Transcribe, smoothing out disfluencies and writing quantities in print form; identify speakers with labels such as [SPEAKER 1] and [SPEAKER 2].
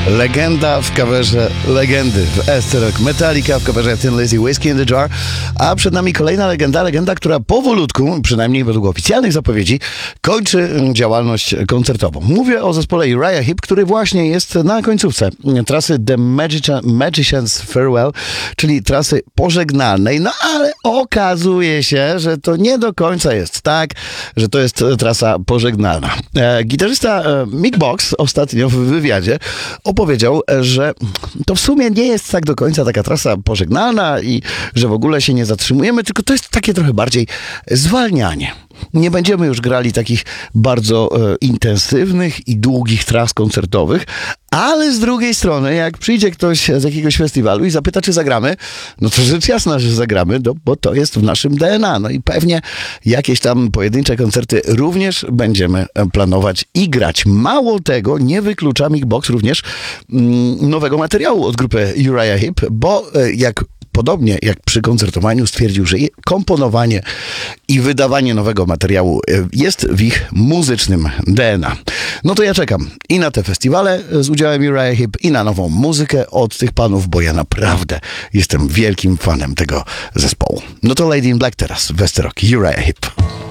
[SPEAKER 1] Legenda w coverze legendy w Rock. Metallica w coverze Thin Lizzy, Whiskey in the Jar. A przed nami kolejna legenda, która powolutku, przynajmniej według oficjalnych zapowiedzi, kończy działalność koncertową. Mówię o zespole Uriah Heep, który właśnie jest na końcówce trasy The Magician's Farewell, czyli trasy pożegnalnej. No ale okazuje się, że to nie do końca jest tak, że to jest trasa pożegnalna. Gitarzysta Mick Box ostatnio w wywiadzie opowiedział, że to w sumie nie jest tak do końca taka trasa pożegnalna i że w ogóle się nie zatrzymujemy, tylko to jest takie trochę bardziej zwalnianie. Nie będziemy już grali takich bardzo intensywnych i długich tras koncertowych, ale z drugiej strony, jak przyjdzie ktoś z jakiegoś festiwalu i zapyta, czy zagramy, no to rzecz jasna, że zagramy, bo to jest w naszym DNA. No i pewnie jakieś tam pojedyncze koncerty również będziemy planować i grać. Mało tego, nie wyklucza Mick Box również nowego materiału od grupy Uriah Heep, bo podobnie jak przy koncertowaniu stwierdził, że komponowanie i wydawanie nowego materiału jest w ich muzycznym DNA. No to ja czekam i na te festiwale z udziałem Uriah Heep i na nową muzykę od tych panów, bo ja naprawdę jestem wielkim fanem tego zespołu. No to Lady in Black teraz, Rock, Uriah Heep.